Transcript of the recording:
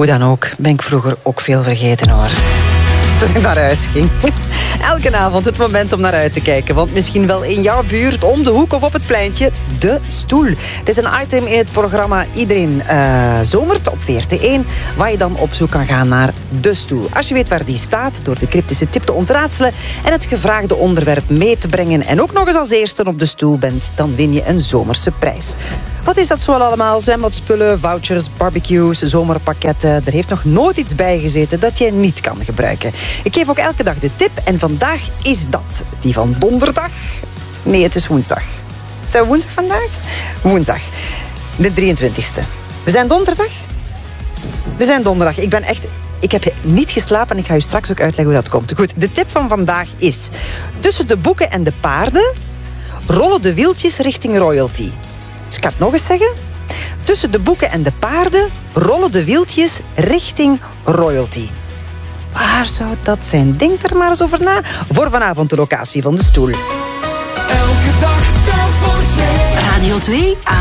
hoe dan ook, ben ik vroeger ook veel vergeten, hoor. Toen ik naar huis ging. Elke avond het moment om naar uit te kijken. Want misschien wel in jouw buurt, om de hoek of op het pleintje, De Stoel. Het is een item in het programma Iedereen Zomert op VRT1, waar je dan op zoek kan gaan naar De Stoel. Als je weet waar die staat, door de cryptische tip te ontraadselen en het gevraagde onderwerp mee te brengen en ook nog eens als eerste op de stoel bent, dan win je een zomerse prijs. Wat is dat zoal allemaal? Zwembadspullen, vouchers, barbecues, zomerpakketten. Er heeft nog nooit iets bij gezeten dat je niet kan gebruiken. Ik geef ook elke dag de tip en vandaag is dat. Die van donderdag? Nee, het is woensdag. Zijn we woensdag vandaag? Woensdag. De 23e. We zijn donderdag? We zijn donderdag. Ik heb niet geslapen en ik ga je straks ook uitleggen hoe dat komt. Goed, de tip van vandaag is: tussen de boeken en de paarden rollen de wieltjes richting royalty. Dus ik ga het nog eens zeggen. Tussen de boeken en de paarden rollen de wieltjes richting royalty. Waar zou dat zijn? Denk er maar eens over na. Voor vanavond de locatie van De Stoel. Elke dag telt voor twee. Radio 2 aan